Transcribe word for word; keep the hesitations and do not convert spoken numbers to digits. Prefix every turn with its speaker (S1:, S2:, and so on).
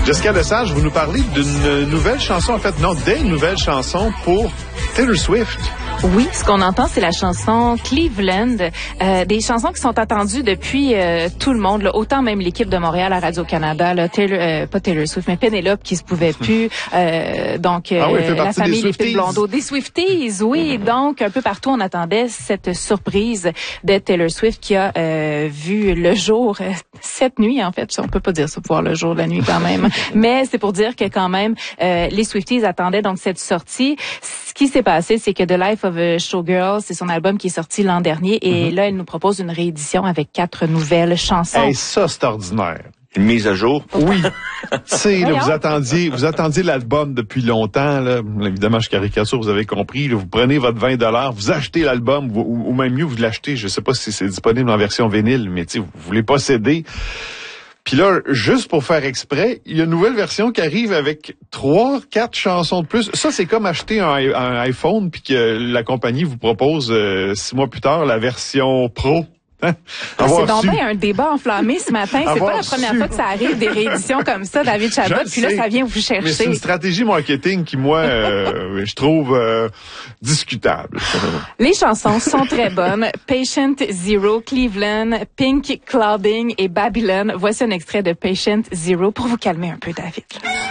S1: Jessica Lesage, vous nous parlez d'une nouvelle chanson, en fait, non, des nouvelles chansons pour Taylor Swift.
S2: Oui, ce qu'on entend, c'est la chanson Cleveland, euh, des chansons qui sont attendues depuis euh, tout le monde, là, autant même l'équipe de Montréal à Radio-Canada, là, Taylor, euh, pas Taylor Swift, mais Penelope qui se pouvait plus, euh, donc euh,
S1: ah oui,
S2: la famille des
S1: Swifties.
S2: Blondeaux, des Swifties, oui, mmh. Donc un peu partout on attendait cette surprise de Taylor Swift qui a euh, vu le jour euh, cette nuit, en fait, on peut pas dire ça pour voir le jour, la nuit quand même, mais c'est pour dire que quand même euh, les Swifties attendaient donc cette sortie. Ce qui s'est passé, c'est que The Life of a Showgirl, c'est son album qui est sorti l'an dernier et mm-hmm. là, elle nous propose une réédition avec quatre nouvelles chansons.
S1: Hey, ça, c'est ordinaire.
S3: Une mise à jour?
S1: Oui. Tu sais, là, vous attendiez, vous attendiez l'album depuis longtemps, là. Évidemment, je caricature, vous avez compris, là. Vous prenez votre vingt dollars, vous achetez l'album, ou, ou même mieux, vous l'achetez. Je sais pas si c'est disponible en version vinyle, mais tu sais, vous voulez pas céder. Puis là, juste pour faire exprès, il y a une nouvelle version qui arrive avec trois, quatre chansons de plus. Ça, c'est comme acheter un, un iPhone puis que la compagnie vous propose euh, six mois plus tard la version Pro. Hein?
S2: Ah, c'est donc bien un débat enflammé ce matin. C'est pas la première su. fois que ça arrive, des rééditions comme ça, David Chabot. Puis là, ça vient vous chercher.
S1: Mais c'est une stratégie marketing qui, moi, euh, je trouve euh, discutable.
S2: Les chansons sont très bonnes. Patient Zero, Cleveland, Pink Clouding et Babylon. Voici un extrait de Patient Zero pour vous calmer un peu, David.